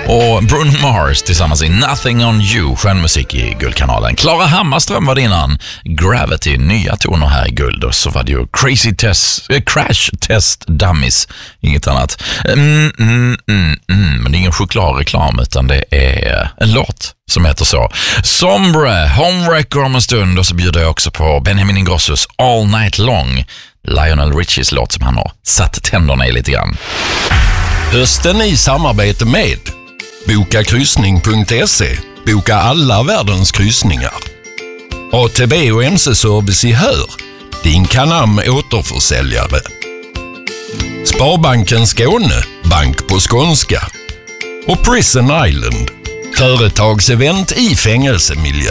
Och Bruno Mars tillsammans i Nothing on You, skönmusik i Guldkanalen. Klara Hammarström var det innan. Gravity, nya toner här i Guld. Och så var det ju Crash Test Dummies, inget annat. Men det är ingen chokladreklam, utan det är en låt som heter så. Sombre, Homewrecker om en stund. Och så bjuder jag också på Benjamin Ingrossos All Night Long, Lionel Richies låt som han har satt tänderna i lite grann. Hösten i samarbete med bokakryssning.se. Boka alla världens kryssningar. ATB och MC-service i Hör, din Canam återförsäljare. Sparbanken Skåne, bank på skånska. Och Prison Island, företagsevent i fängelsemiljö.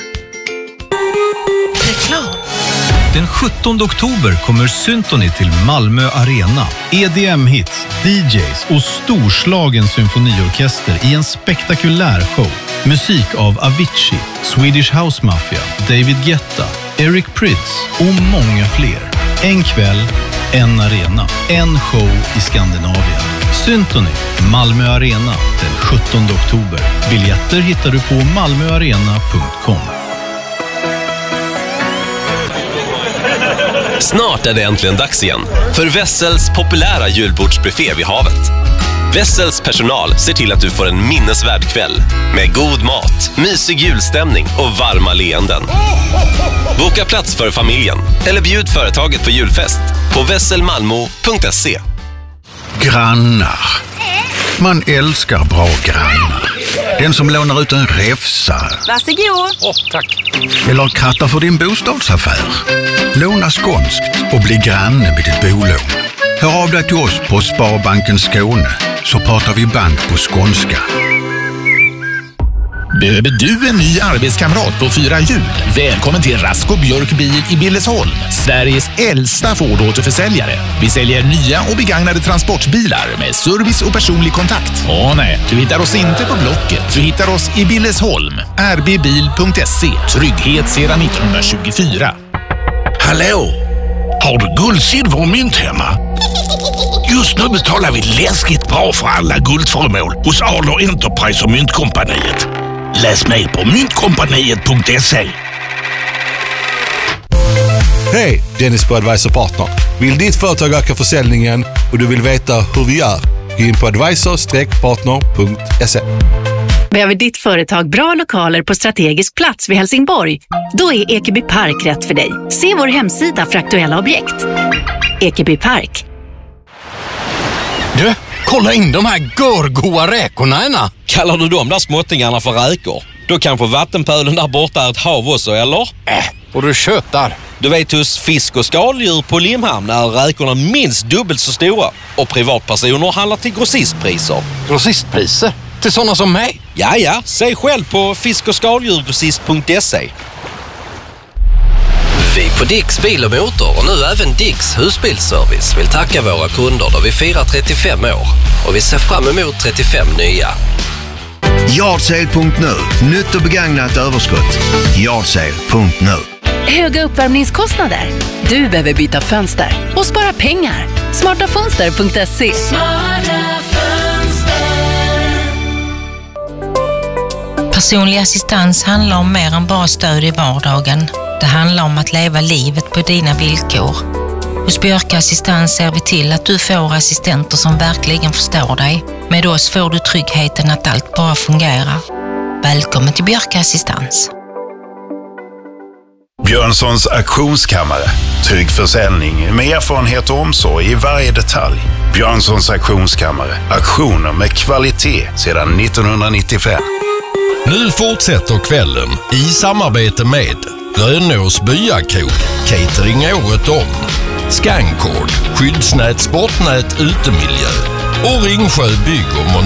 Reklam. Den 17 oktober kommer Symphony till Malmö Arena. EDM-hits, DJs och storslagen symfoniorkester i en spektakulär show. Musik av Avicii, Swedish House Mafia, David Guetta, Eric Prydz och många fler. En kväll, en arena, en show i Skandinavien. Symphony, Malmö Arena, den 17 oktober. Biljetter hittar du på malmöarena.com. Snart är det äntligen dags igen för Wessels populära julbordsbuffé vid havet. Wessels personal ser till att du får en minnesvärd kväll med god mat, mysig julstämning och varma leenden. Boka plats för familjen eller bjud företaget på julfest på wesselmalmo.se. Grannar. Man älskar bra grannar. Den som lånar ut en räfsa. Varsågod. Tack. Eller krattar för din bostadsaffär. Låna skånskt och bli granne med ditt bolån. Hör av dig till oss på Sparbanken Skåne, så pratar vi bank på skånska. Behöver du en ny arbetskamrat på 4 hjul? Välkommen till Rasko Björk Bil i Billesholm, Sveriges äldsta Ford-återförsäljare. Vi säljer nya och begagnade transportbilar med service och personlig kontakt. Nej, du hittar oss inte på Blocket. Du hittar oss i Billesholm. rbbil.se. Trygghet sedan 1924. Hallå! Har du guld, silver och mynt hemma? Just nu betalar vi läskigt bra för alla guldföremål hos Adler Enterprise och Myntkompaniet. Läs mer på myntkompaniet.se. Hej, Dennis på Advisor Partner. Vill ditt företag öka försäljningen och du vill veta hur vi gör? Gå in på advisor-partner.se. Behöver ditt företag bra lokaler på strategisk plats vid Helsingborg? Då är Ekeby Park rätt för dig. Se vår hemsida för aktuella objekt. Ekeby Park. Du, kolla in de här görgoa räkorna, Ena. Kallar du de där småttingarna för räkor? Då kanske vattenpölen där borta är ett hav också, eller? Och du köttar. Du vet, hos fisk- och skaldjur på Limhamn är räkorna minst dubbelt så stora. Och privatpersoner handlar till grossistpriser. Grossistpriser? Till sådana som mig? Ja. Säg själv på fisk-och-skaldjurgrossist.se. Vi på Dicks Bil och Motor och nu även Dicks husbilsservice vill tacka våra kunder då vi firar 35 år. Och vi ser fram emot 35 nya. Yardsale.nu. Nytt och begagnat överskott. Yardsale.nu. Höga uppvärmningskostnader? Du behöver byta fönster och spara pengar. Smartafönster.se. Personlig assistans handlar om mer än bara stöd i vardagen. Det handlar om att leva livet på dina villkor. Hos Björka Assistans ser vi till att du får assistenter som verkligen förstår dig. Med oss får du tryggheten att allt bara fungerar. Välkommen till Björka Assistans. Björnssons auktionskammare. Trygg försäljning med erfarenhet och omsorg i varje detalj. Björnssons auktionskammare. Auktioner med kvalitet sedan 1995. Nu fortsätter kvällen i samarbete med Grönås byakod, catering året om, Scancord, skyddsnät, sportnät, utemiljö och Ringsjö bygg och